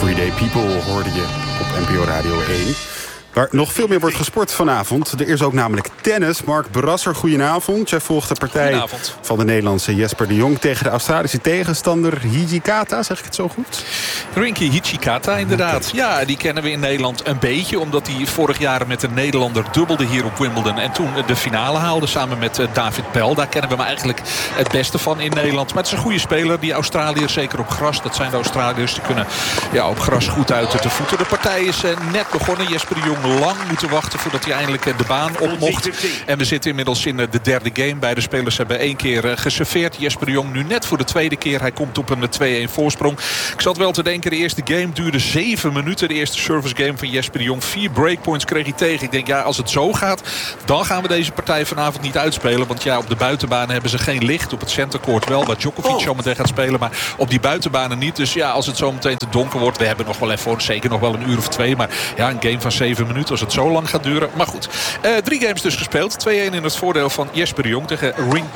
Everyday People hoorde je op NPO Radio 1. Waar nog veel meer wordt gesport vanavond. Er is ook namelijk tennis. Mark Brasser, goedenavond. Jij volgt de partij van de Nederlandse Jesper de Jong tegen de Australische tegenstander Hijikata. Zeg ik het zo goed? Rinky Hijikata, inderdaad. Ja, die kennen we in Nederland een beetje. Omdat hij vorig jaar met een Nederlander dubbelde hier op Wimbledon. En toen de finale haalde samen met David Bell. Daar kennen we hem eigenlijk het beste van in Nederland. Maar het is een goede speler. Die Australiërs, zeker op gras. Dat zijn de Australiërs. Die kunnen op gras goed uit de voeten. De partij is net begonnen. Jesper de Jong lang moeten wachten voordat hij eindelijk de baan op mocht. En we zitten inmiddels in de derde game. Beide spelers hebben 1 keer geserveerd. Jesper de Jong nu net voor de tweede keer. Hij komt op een 2-1 voorsprong. Ik zat wel te denken, de eerste game duurde 7 minuten. De eerste service game van Jesper de Jong. 4 breakpoints kreeg hij tegen. Ik denk, als het zo gaat, dan gaan we deze partij vanavond niet uitspelen. Want op de buitenbanen hebben ze geen licht. Op het centercourt wel, waar Djokovic zo meteen gaat spelen. Maar op die buitenbanen niet. Dus als het zo meteen te donker wordt. We hebben nog wel even, zeker nog wel een uur of 2. Maar een game van 7 minuten. Als het zo lang gaat duren. Maar goed, 3 games dus gespeeld. 2-1 in het voordeel van Jesper de Jong tegen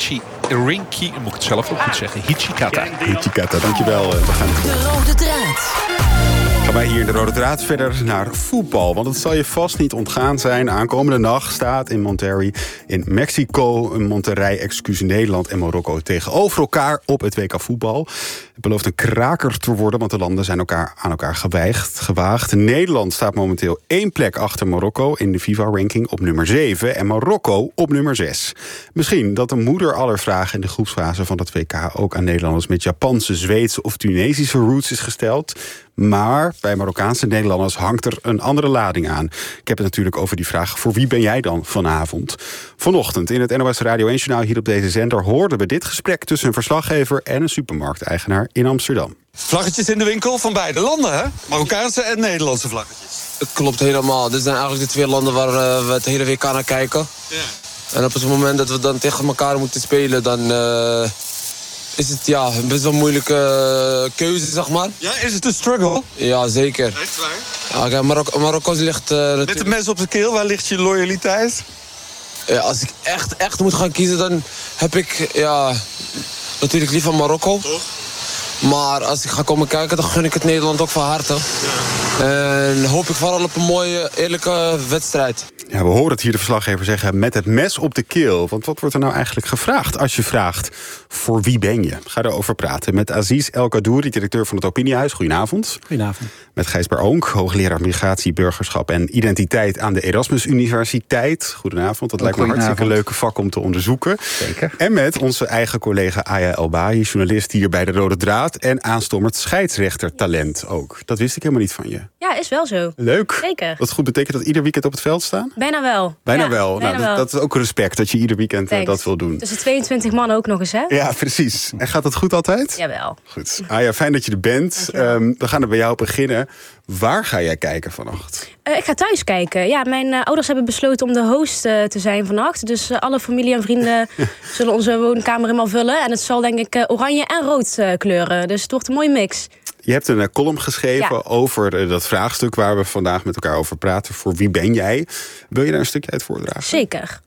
Rinky, moet ik het zelf ook goed zeggen, Hijikata. Hijikata, dankjewel. We gaan de rode draad. Gaan wij hier in de Rode Draad verder naar voetbal. Want het zal je vast niet ontgaan zijn. Aankomende nacht staat in Monterrey in Mexico een Monterrey, Nederland en Marokko tegenover elkaar op het WK voetbal. Het belooft een kraker te worden, want de landen zijn aan elkaar gewaagd. Nederland staat momenteel 1 plek achter Marokko in de FIFA-ranking op nummer 7 en Marokko op nummer 6. Misschien dat de moeder aller vragen in de groepsfase van het WK ook aan Nederlanders met Japanse, Zweedse of Tunesische roots is gesteld. Maar bij Marokkaanse Nederlanders hangt er een andere lading aan. Ik heb het natuurlijk over die vraag, voor wie ben jij dan vanavond? Vanochtend in het NOS Radio 1-journaal hier op deze zender hoorden we dit gesprek tussen een verslaggever en een supermarkteigenaar in Amsterdam. Vlaggetjes in de winkel van beide landen, hè? Marokkaanse en Nederlandse vlaggetjes. Het klopt helemaal. Dit zijn eigenlijk de 2 landen waar we het hele WK naar kijken. Ja. En op het moment dat we dan tegen elkaar moeten spelen, dan is het een best wel een moeilijke keuze, zeg maar. Ja, is het een struggle? Ja, zeker. Echt waar? Ja, Marokko ligt met het mes op de keel, waar ligt je loyaliteit? Als ik echt moet gaan kiezen, dan heb ik natuurlijk liever Marokko. Toch? Maar als ik ga komen kijken, dan gun ik het Nederland ook van harte. Ja. En hoop ik vooral op een mooie, eerlijke wedstrijd. Ja, we horen het hier de verslaggever zeggen, met het mes op de keel. Want wat wordt er nou eigenlijk gevraagd als je vraagt, voor wie ben je? Ga erover praten met Aziz El Kadouri, directeur van het Opiniehuis. Goedenavond. Goedenavond. Met Gijs Baronk, hoogleraar migratie, burgerschap en identiteit aan de Erasmus Universiteit. Goedenavond, dat lijkt me een hartstikke leuke vak om te onderzoeken. Zeker. En met onze eigen collega Aya Elbahi, journalist hier bij de Rode Draad en aanstommerd scheidsrechtertalent ook. Dat wist ik helemaal niet van je. Ja, is wel zo. Leuk. Zeker. Wat goed, betekent dat ieder weekend op het veld staan? Bijna wel. Bijna wel. Dat is ook respect dat je ieder weekend dat wil doen. Tussen 22 man ook nog eens, hè? Ja, precies. En gaat dat goed altijd? Jawel. Goed. Fijn dat je er bent. We gaan er bij jou beginnen. Waar ga jij kijken vannacht? Ik ga thuis kijken. Ja, mijn ouders hebben besloten om de host te zijn vannacht. Dus alle familie en vrienden zullen onze woonkamer helemaal vullen. En het zal denk ik oranje en rood kleuren. Dus het wordt een mooie mix. Je hebt een column geschreven over dat vraagstuk waar we vandaag met elkaar over praten. Voor wie ben jij? Wil je daar een stukje uit voordragen? Zeker.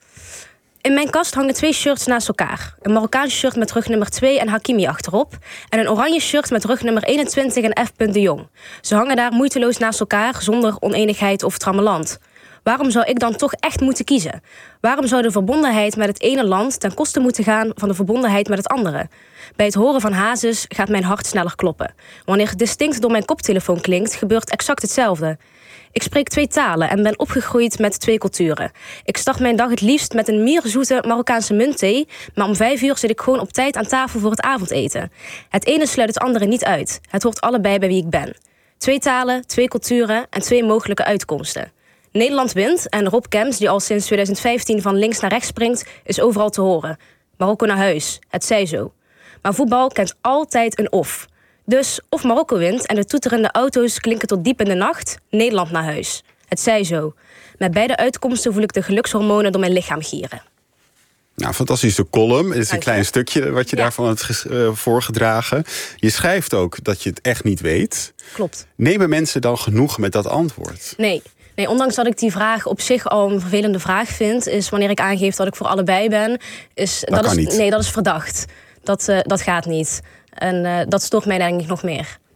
In mijn kast hangen 2 shirts naast elkaar. Een Marokkaans shirt met rugnummer 2 en Hakimi achterop. En een oranje shirt met rugnummer 21 en F. de Jong. Ze hangen daar moeiteloos naast elkaar, zonder oneenigheid of trammeland. Waarom zou ik dan toch echt moeten kiezen? Waarom zou de verbondenheid met het ene land ten koste moeten gaan van de verbondenheid met het andere? Bij het horen van hazes gaat mijn hart sneller kloppen. Wanneer het distinct door mijn koptelefoon klinkt, gebeurt exact hetzelfde. Ik spreek 2 talen en ben opgegroeid met 2 culturen. Ik start mijn dag het liefst met een mierzoete Marokkaanse muntthee, maar om 5 uur zit ik gewoon op tijd aan tafel voor het avondeten. Het ene sluit het andere niet uit. Het hoort allebei bij wie ik ben. 2 talen, 2 culturen en 2 mogelijke uitkomsten. Nederland wint en Rob Kemps, die al sinds 2015 van links naar rechts springt, is overal te horen. Marokko naar huis, het zij zo. Maar voetbal kent altijd een of. Dus of Marokko wint en de toeterende auto's klinken tot diep in de nacht, Nederland naar huis. Het zij zo. Met beide uitkomsten voel ik de gelukshormonen door mijn lichaam gieren. Nou, fantastische column. Het is een klein stukje wat je daarvan hebt voorgedragen. Je schrijft ook dat je het echt niet weet. Klopt. Nemen mensen dan genoeg met dat antwoord? Nee, ondanks dat ik die vraag op zich al een vervelende vraag vind, is wanneer ik aangeef dat ik voor allebei ben, dat is verdacht. Dat gaat niet. En dat stoort mij denk ik nog meer.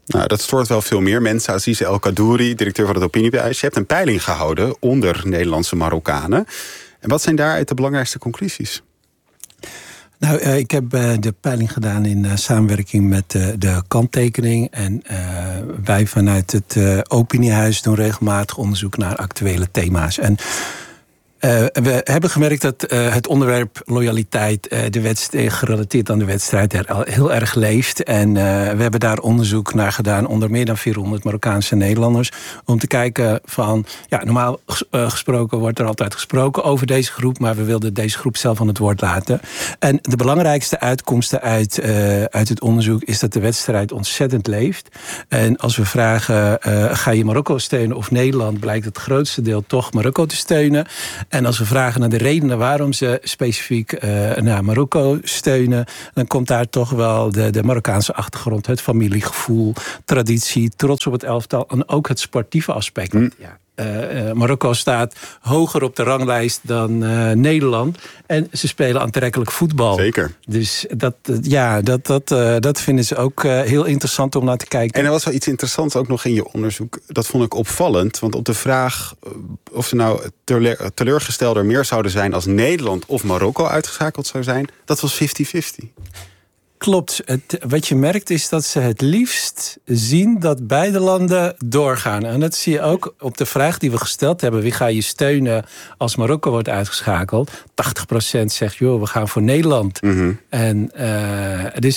Nou, dat stoort wel veel meer mensen. Aziz El Kadouri, directeur van het Opiniebuis. Je hebt een peiling gehouden onder Nederlandse Marokkanen. En wat zijn daaruit de belangrijkste conclusies? Nou, ik heb de peiling gedaan in samenwerking met de kanttekening. En wij vanuit het Opiniehuis doen regelmatig onderzoek naar actuele thema's. En we hebben gemerkt dat het onderwerp loyaliteit, gerelateerd aan de wedstrijd, heel erg leeft. En we hebben daar onderzoek naar gedaan onder meer dan 400 Marokkaanse Nederlanders. Om te kijken van, normaal gesproken wordt er altijd gesproken over deze groep, maar we wilden deze groep zelf aan het woord laten. En de belangrijkste uitkomsten uit het onderzoek is dat de wedstrijd ontzettend leeft. En als we vragen, ga je Marokko steunen of Nederland, blijkt het grootste deel toch Marokko te steunen. En als we vragen naar de redenen waarom ze specifiek naar Marokko steunen, dan komt daar toch wel de Marokkaanse achtergrond, het familiegevoel, traditie, trots op het elftal en ook het sportieve aspect. Marokko staat hoger op de ranglijst dan Nederland. En ze spelen aantrekkelijk voetbal. Zeker. Dus dat vinden ze ook heel interessant om naar te kijken. En er was wel iets interessants ook nog in je onderzoek. Dat vond ik opvallend. Want op de vraag of ze nou teleurgestelder meer zouden zijn als Nederland of Marokko uitgeschakeld zou zijn, dat was 50-50. Klopt. Wat je merkt is dat ze het liefst zien dat beide landen doorgaan. En dat zie je ook op de vraag die we gesteld hebben. Wie ga je steunen als Marokko wordt uitgeschakeld? 80% zegt, joh, we gaan voor Nederland. Mm-hmm. En dus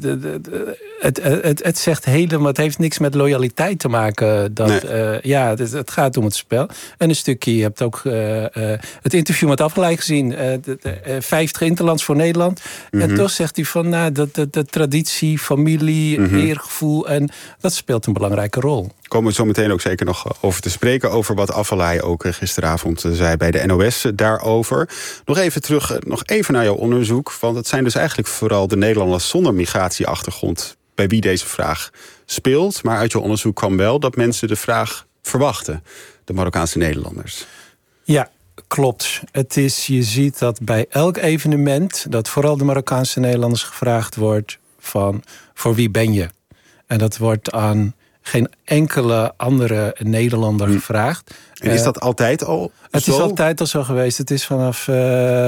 het zegt helemaal, het heeft niks met loyaliteit te maken. Het gaat om het spel. En een stukje, je hebt ook het interview met Afgeleid gezien. 50 interlands voor Nederland. Mm-hmm. En toch zegt hij van, de traditie, familie, eergevoel. En dat speelt een belangrijke rol. Komen we zo meteen ook zeker nog over te spreken. Over wat Afellay ook gisteravond zei bij de NOS daarover. Nog even naar jouw onderzoek. Want het zijn dus eigenlijk vooral de Nederlanders zonder migratieachtergrond bij wie deze vraag speelt. Maar uit je onderzoek kwam wel dat mensen de vraag verwachten. De Marokkaanse Nederlanders. Ja. Klopt. Je ziet dat bij elk evenement, dat vooral de Marokkaanse Nederlanders gevraagd wordt van, voor wie ben je? En dat wordt aan geen enkele andere Nederlander gevraagd. En is dat altijd al Het is altijd al zo geweest. Het is vanaf 9/11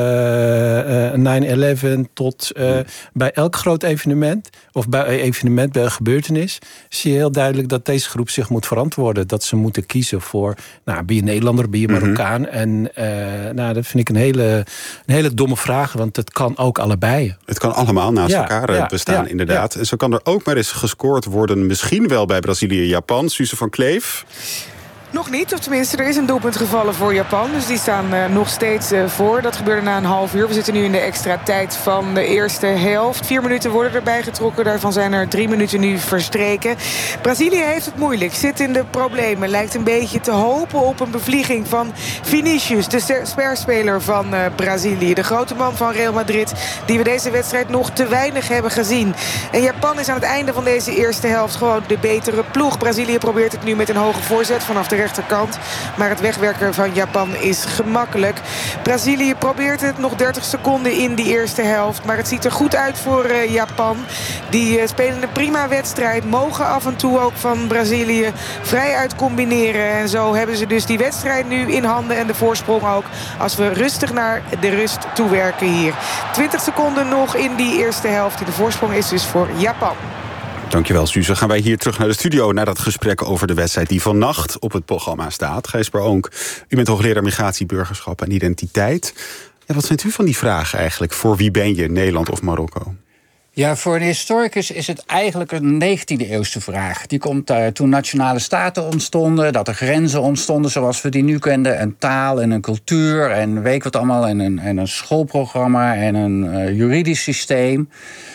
tot bij elk groot evenement, of bij een gebeurtenis, zie je heel duidelijk dat deze groep zich moet verantwoorden. Dat ze moeten kiezen voor, ben je Nederlander, ben je Marokkaan? Mm-hmm. En dat vind ik een hele domme vraag, want het kan ook allebei. Het kan allemaal naast elkaar bestaan, inderdaad. Ja. En zo kan er ook maar eens gescoord worden, misschien wel bij Brazilië, Japan. Suze van Kleef. Nog niet, of tenminste, er is een doelpunt gevallen voor Japan. Dus die staan nog steeds voor. Dat gebeurde na een half uur. We zitten nu in de extra tijd van de eerste helft. 4 minuten worden erbij getrokken. Daarvan zijn er 3 minuten nu verstreken. Brazilië heeft het moeilijk. Zit in de problemen. Lijkt een beetje te hopen op een bevlieging van Vinicius, de sperspeler van Brazilië. De grote man van Real Madrid, die we deze wedstrijd nog te weinig hebben gezien. En Japan is aan het einde van deze eerste helft gewoon de betere ploeg. Brazilië probeert het nu met een hoge voorzet vanaf de rechterkant. Maar het wegwerken van Japan is gemakkelijk. Brazilië probeert het nog 30 seconden in die eerste helft. Maar het ziet er goed uit voor Japan. Die spelen een prima wedstrijd. Mogen af en toe ook van Brazilië vrij uit combineren. En zo hebben ze dus die wedstrijd nu in handen. En de voorsprong ook. Als we rustig naar de rust toewerken hier. 20 seconden nog in die eerste helft. De voorsprong is dus voor Japan. Dankjewel, Suze. Gaan wij hier terug naar de studio naar dat gesprek over de wedstrijd die vannacht op het programma staat. Gijsper Oonk, u bent hoogleraar migratie, burgerschap en identiteit. Ja, wat vindt u van die vraag eigenlijk? Voor wie ben je, Nederland of Marokko? Ja, voor een historicus is het eigenlijk een 19e-eeuwse vraag. Die komt toen nationale staten ontstonden, dat er grenzen ontstonden zoals we die nu kenden. Een taal en een cultuur en weet ik wat allemaal. En een schoolprogramma en een juridisch systeem.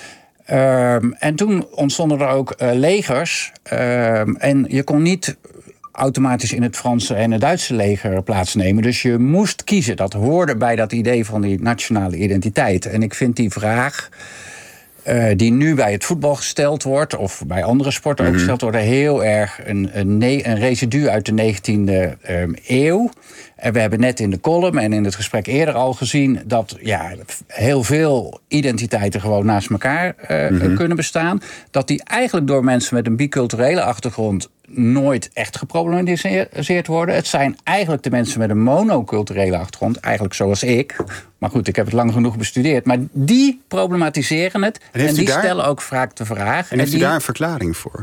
En toen ontstonden er ook legers. En je kon niet automatisch in het Franse en het Duitse leger plaatsnemen. Dus je moest kiezen. Dat hoorde bij dat idee van die nationale identiteit. En ik vind die vraag die nu bij het voetbal gesteld wordt, of bij andere sporten ook gesteld worden, heel erg een residu uit de 19e eeuw. En we hebben net in de column en in het gesprek eerder al gezien dat heel veel identiteiten gewoon naast elkaar kunnen bestaan. Dat die eigenlijk door mensen met een biculturele achtergrond nooit echt geproblematiseerd worden. Het zijn eigenlijk de mensen met een monoculturele achtergrond, eigenlijk zoals ik. Maar goed, ik heb het lang genoeg bestudeerd. Maar die problematiseren het en die stellen ook vaak de vraag. En heeft u daar een verklaring voor?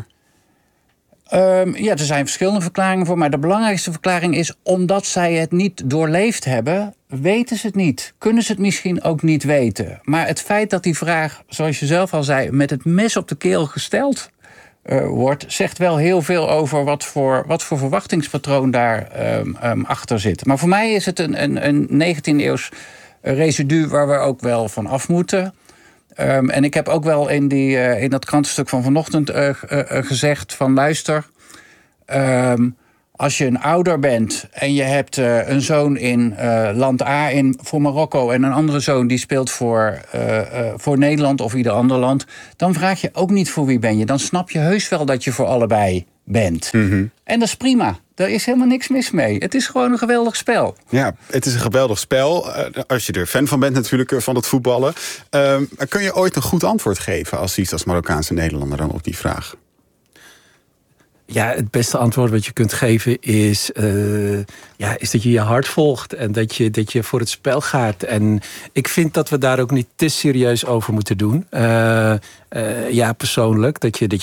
Er zijn verschillende verklaringen voor. Maar de belangrijkste verklaring is, omdat zij het niet doorleefd hebben, weten ze het niet. Kunnen ze het misschien ook niet weten. Maar het feit dat die vraag, zoals je zelf al zei, met het mes op de keel gesteld wordt, zegt wel heel veel over wat voor verwachtingspatroon daar achter zit. Maar voor mij is het een 19e-eeuws residu waar we ook wel van af moeten. En ik heb ook wel in dat krantenstuk van vanochtend gezegd van luister, als je een ouder bent en je hebt een zoon in land A voor Marokko en een andere zoon die speelt voor Nederland of ieder ander land, dan vraag je ook niet voor wie ben je. Dan snap je heus wel dat je voor allebei bent. En dat is prima. Daar is helemaal niks mis mee. Het is gewoon een geweldig spel. Ja, het is een geweldig spel. Als je er fan van bent natuurlijk, van het voetballen. Kun je ooit een goed antwoord geven als Marokkaanse Nederlander dan op die vraag? Ja, het beste antwoord wat je kunt geven is dat je je hart volgt. En dat je voor het spel gaat. En ik vind dat we daar ook niet te serieus over moeten doen. Persoonlijk.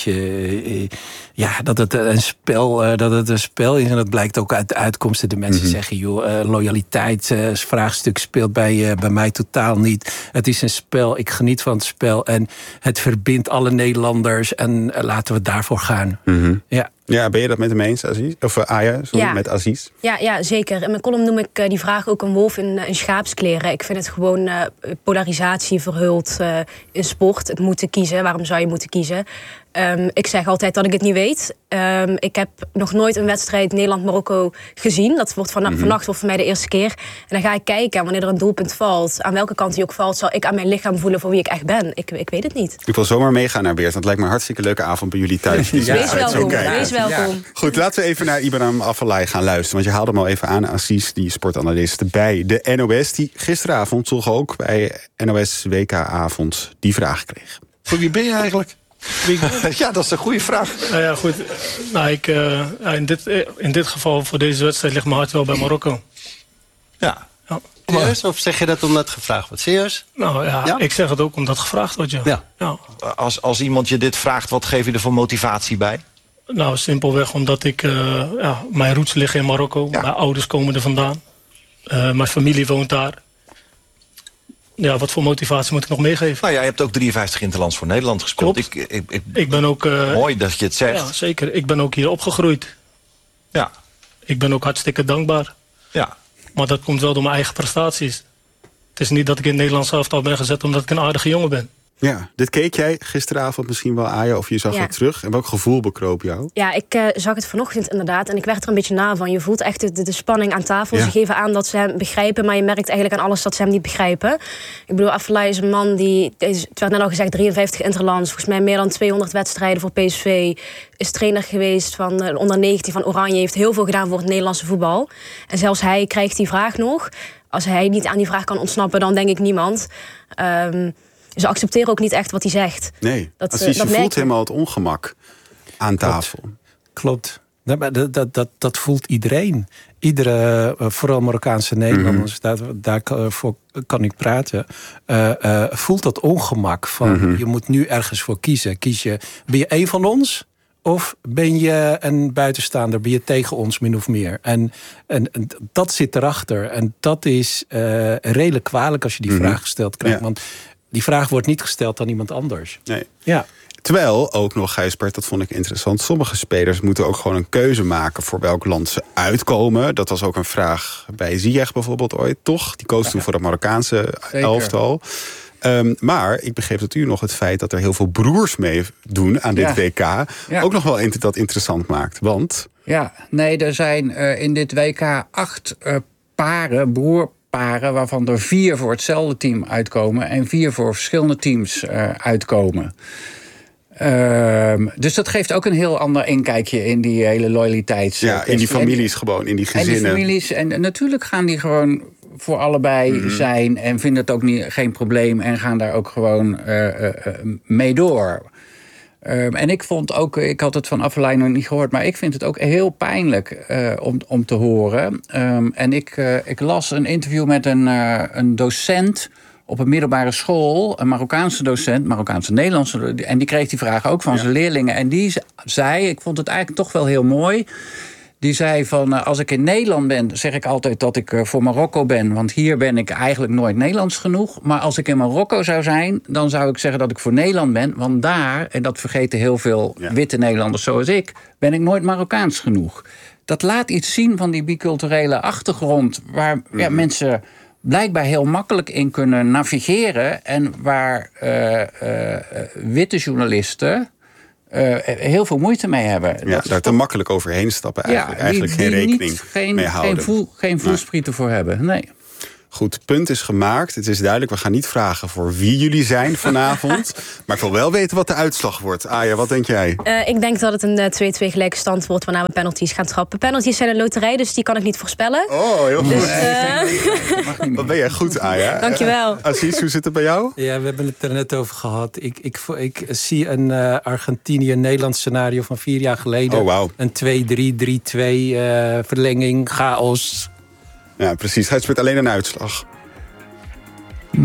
Dat het een spel is. En dat blijkt ook uit de uitkomsten. De mensen zeggen, loyaliteitsvraagstuk speelt bij mij totaal niet. Het is een spel. Ik geniet van het spel. En het verbindt alle Nederlanders. En laten we daarvoor gaan. Ja. Ja, ben je dat met hem eens, Aziz? Of Aya, met Aziz? Ja, zeker. In mijn column noem ik die vraag ook een wolf in schaapskleren. Ik vind het gewoon polarisatie verhuld in sport. Het moeten kiezen. Waarom zou je moeten kiezen? Ik zeg altijd dat ik het niet weet. Ik heb nog nooit een wedstrijd Nederland-Marokko gezien. Dat wordt vannacht voor mij de eerste keer. En dan ga ik kijken. En wanneer er een doelpunt valt, aan welke kant die ook valt, zal ik aan mijn lichaam voelen voor wie ik echt ben. Ik weet het niet. Ik wil zomaar meegaan naar Beert. Het lijkt me een hartstikke leuke avond bij jullie thuis. Wees welkom. Wees welkom. Ja. Goed, laten we even naar Ibrahim Afellay gaan luisteren. Want je haalde hem al even aan, Aziz, die sportanalist bij de NOS. Die gisteravond toch ook bij NOS WK-avond die vraag kreeg. Voor wie ben je eigenlijk? Ja, dat is een goede vraag. Goed. In dit geval, voor deze wedstrijd, ligt mijn hart wel bij Marokko. Ja. Serieus? Of zeg je dat omdat gevraagd wordt? Serieus? Ik zeg het ook omdat gevraagd wordt, ja. Als iemand je dit vraagt, wat geef je er voor motivatie bij? Nou, simpelweg omdat mijn roots liggen in Marokko. Ja. Mijn ouders komen er vandaan. Mijn familie woont daar. Ja, wat voor motivatie moet ik nog meegeven? Nou ja, je hebt ook 53 interlands voor Nederland gespeeld. Klopt. Ik ben ook... mooi dat je het zegt. Ja, zeker. Ik ben ook hier opgegroeid. Ja. Ik ben ook hartstikke dankbaar. Ja. Maar dat komt wel door mijn eigen prestaties. Het is niet dat ik in het Nederlands elftal ben gezet omdat ik een aardige jongen ben. Ja, dit keek jij gisteravond misschien wel, Aya, of je zag het terug. En welk gevoel bekroop jou? Ja, ik zag het vanochtend inderdaad. En ik werd er een beetje na van. Je voelt echt de spanning aan tafel. Ze geven aan dat ze hem begrijpen. Maar je merkt eigenlijk aan alles dat ze hem niet begrijpen. Ik bedoel, Afellay is een man het werd net al gezegd, 53 interlands. Volgens mij meer dan 200 wedstrijden voor PSV. Is trainer geweest van de onder 19 van Oranje. Heeft heel veel gedaan voor het Nederlandse voetbal. En zelfs hij krijgt die vraag nog. Als hij niet aan die vraag kan ontsnappen, dan denk ik niemand. Ze accepteren ook niet echt wat hij zegt. Nee, je voelt helemaal het ongemak aan tafel. Klopt. Dat voelt iedereen. Iedere, vooral Marokkaanse Nederlanders, daarvoor kan ik praten, voelt dat ongemak van je moet nu ergens voor kiezen. Ben je één van ons? Of ben je een buitenstaander? Ben je tegen ons, min of meer? En dat zit erachter. En dat is redelijk kwalijk als je die vraag gesteld krijgt. Ja. Want die vraag wordt niet gesteld aan iemand anders. Nee. Ja. Terwijl, ook nog, Gijsbert, dat vond ik interessant, sommige spelers moeten ook gewoon een keuze maken voor welk land ze uitkomen. Dat was ook een vraag bij Ziyech bijvoorbeeld ooit, toch? Die koos toen voor het Marokkaanse elftal. Maar ik begreep natuurlijk nog het feit dat er heel veel broers meedoen aan dit WK. Ook nog wel dat interessant maakt. Want... Ja, nee, er zijn in dit WK 8 paren, paren waarvan er 4 voor hetzelfde team uitkomen en 4 voor verschillende teams uitkomen. Dus dat geeft ook een heel ander inkijkje in die hele loyaliteits. Ja, in die families gewoon, in die gezinnen. En die families, en natuurlijk gaan die gewoon voor allebei zijn en vinden het ook geen probleem en gaan daar ook gewoon mee door. En ik vond ook, ik had het van Avelijn nog niet gehoord, maar ik vind het ook heel pijnlijk om te horen. En ik las een interview met een docent op een middelbare school, een Marokkaanse docent, Marokkaanse-Nederlandse, en die kreeg die vraag ook van zijn leerlingen. En die zei, ik vond het eigenlijk toch wel heel mooi, die zei van, als ik in Nederland ben, zeg ik altijd dat ik voor Marokko ben, want hier ben ik eigenlijk nooit Nederlands genoeg. Maar als ik in Marokko zou zijn, dan zou ik zeggen dat ik voor Nederland ben, want daar, en dat vergeten heel veel witte Nederlanders zoals ik, ben ik nooit Marokkaans genoeg. Dat laat iets zien van die biculturele achtergrond, waar mensen blijkbaar heel makkelijk in kunnen navigeren en waar witte journalisten heel veel moeite mee hebben. Ja, daar te makkelijk overheen stappen eigenlijk. Eigenlijk geen rekening mee houden. Geen voelsprieten voor hebben, nee. Goed, punt is gemaakt. Het is duidelijk, we gaan niet vragen voor wie jullie zijn vanavond. Maar ik wil wel weten wat de uitslag wordt. Aya, wat denk jij? Ik denk dat het een 2-2 gelijke stand wordt, waarna we penalties gaan trappen. Penalties zijn een loterij, dus die kan ik niet voorspellen. Oh, heel goed. Wat ben jij goed, Aya. Dankjewel. Aziz, hoe zit het bij jou? Ja, we hebben het er net over gehad. Ik zie een Argentinië-Nederland scenario van 4 jaar geleden. Oh, wow. Een 2-3, 3-2 verlenging, chaos. Ja, precies. Hij speelt alleen een uitslag. 0-0.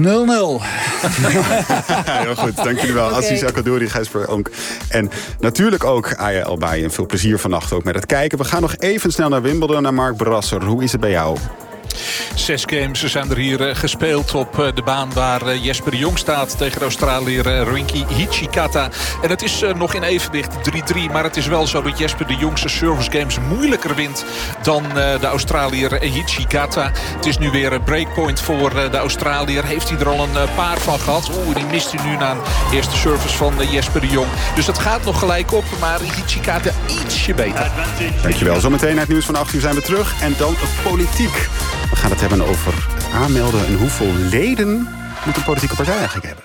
Heel goed, dank jullie wel. Aziz Al-Khadouri, Gijsper Onk. En natuurlijk ook Aya El-Bailly. En veel plezier vannacht ook met het kijken. We gaan nog even snel naar Wimbledon, naar Mark Brasser. Hoe is het bij jou? 6 games zijn er hier gespeeld op de baan waar Jesper de Jong staat tegen de Australiër Rinky Hichikata. En het is nog in evenwicht 3-3. Maar het is wel zo dat Jesper de Jong zijn service games moeilijker wint dan de Australiër Hichikata. Het is nu weer een breakpoint voor de Australiër. Heeft hij er al een paar van gehad. Die mist hij nu na een eerste service van Jesper de Jong. Dus het gaat nog gelijk op, maar Hichikata ietsje beter. Dankjewel. Zometeen naar het nieuws van 8 uur zijn we terug. En dan politiek. We gaan het hebben over het aanmelden en hoeveel leden moet een politieke partij eigenlijk hebben.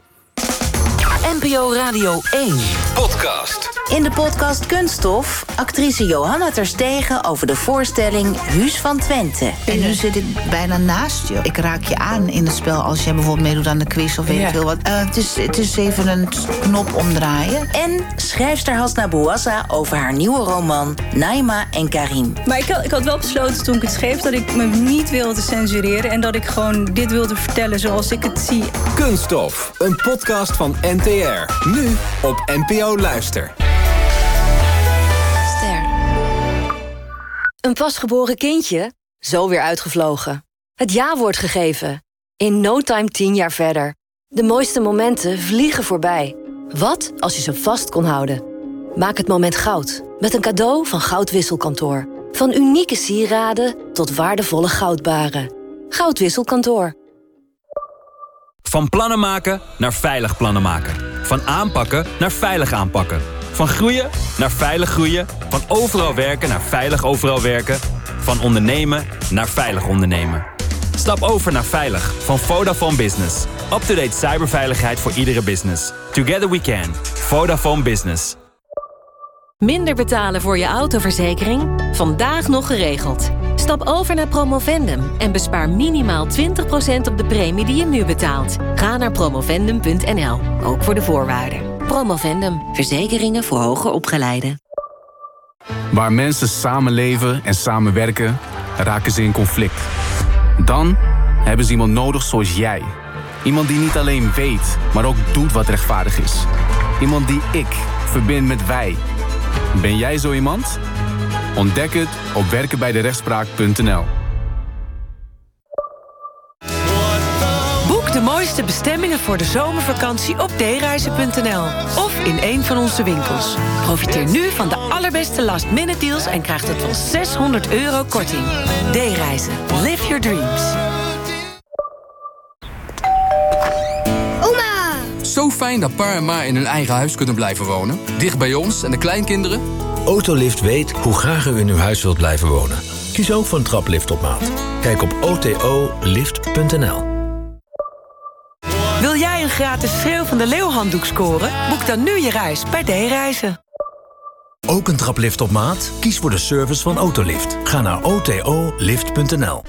NPO Radio 1 podcast. In de podcast Kunststof, actrice Johanna Terstegen over de voorstelling Huus van Twente. En nu zit ik bijna naast je. Ik raak je aan in het spel als jij bijvoorbeeld meedoet aan de quiz of weet ik veel wat. Het is even een knop omdraaien. En schrijfster Hasna Bouassa over haar nieuwe roman Naima en Karim. Maar ik had wel besloten toen ik het schreef dat ik me niet wilde censureren en dat ik gewoon dit wilde vertellen zoals ik het zie. Kunststof, een podcast van NTR. Nu op NPO Luister. Een pasgeboren kindje, zo weer uitgevlogen. Het ja-woord gegeven. In no time 10 jaar verder. De mooiste momenten vliegen voorbij. Wat als je ze vast kon houden? Maak het moment goud. Met een cadeau van Goudwisselkantoor. Van unieke sieraden tot waardevolle goudbaren. Goudwisselkantoor. Van plannen maken naar veilig plannen maken. Van aanpakken naar veilig aanpakken. Van groeien naar veilig groeien. Van overal werken naar veilig overal werken. Van ondernemen naar veilig ondernemen. Stap over naar veilig van Vodafone Business. Up-to-date cyberveiligheid voor iedere business. Together we can. Vodafone Business. Minder betalen voor je autoverzekering? Vandaag nog geregeld. Stap over naar Promovendum en bespaar minimaal 20% op de premie die je nu betaalt. Ga naar promovendum.nl, ook voor de voorwaarden. Promovendum, verzekeringen voor hoger opgeleiden. Waar mensen samenleven en samenwerken, raken ze in conflict. Dan hebben ze iemand nodig zoals jij. Iemand die niet alleen weet, maar ook doet wat rechtvaardig is. Iemand die ik verbind met wij. Ben jij zo iemand? Ontdek het op werkenbijderechtspraak.nl. Boek de mooiste bestemmingen voor de zomervakantie op dereizen.nl of in een van onze winkels. Profiteer nu van de allerbeste last-minute deals en krijg tot wel €600 korting. D-reizen. Live your dreams. Oma! Zo fijn dat pa en ma in hun eigen huis kunnen blijven wonen. Dicht bij ons en de kleinkinderen. Autolift weet hoe graag u in uw huis wilt blijven wonen. Kies ook voor een traplift op maat. Kijk op otolift.nl. Wil jij een gratis Schreeuw van de Leeuw handdoek scoren? Boek dan nu je reis bij D-Reizen. Ook een traplift op maat? Kies voor de service van Autolift. Ga naar otolift.nl.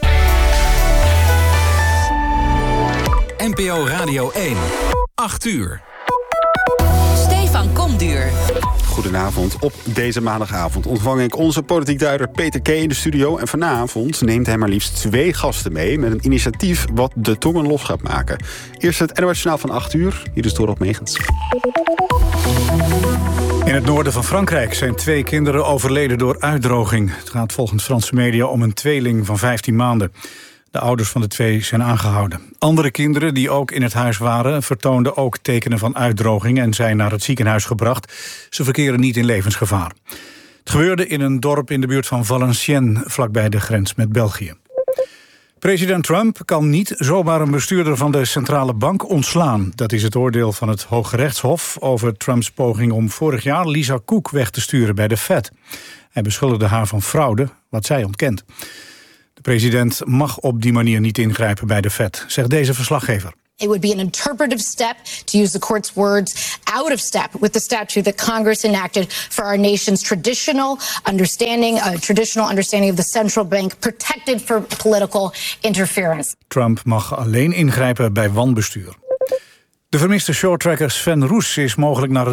NPO Radio 1. 8 uur. Stefan Komduur. Goedenavond. Op deze maandagavond ontvang ik onze politiek duider Peter K. in de studio. En vanavond neemt hij maar liefst 2 gasten mee met een initiatief wat de tongen los gaat maken. Eerst het NOS Journaal van 8 uur. Hier is Dorot Megens. In het noorden van Frankrijk zijn 2 kinderen overleden door uitdroging. Het gaat volgens Franse media om een tweeling van 15 maanden. De ouders van de 2 zijn aangehouden. Andere kinderen die ook in het huis waren vertoonden ook tekenen van uitdroging en zijn naar het ziekenhuis gebracht. Ze verkeren niet in levensgevaar. Het gebeurde in een dorp in de buurt van Valenciennes, vlakbij de grens met België. President Trump kan niet zomaar een bestuurder van de centrale bank ontslaan. Dat is het oordeel van het Hooggerechtshof over Trumps poging om vorig jaar Lisa Cook weg te sturen bij de Fed. Hij beschuldigde haar van fraude, wat zij ontkent. De president mag op die manier niet ingrijpen bij de Fed, zegt deze verslaggever. It would be an interpretive step, to use the court's words, out of step with the statute that Congress enacted for our nation's traditional understanding of the central bank, protected for political interference. Trump mag alleen ingrijpen bij wanbestuur. De vermiste shorttracker Sven Roes is mogelijk naar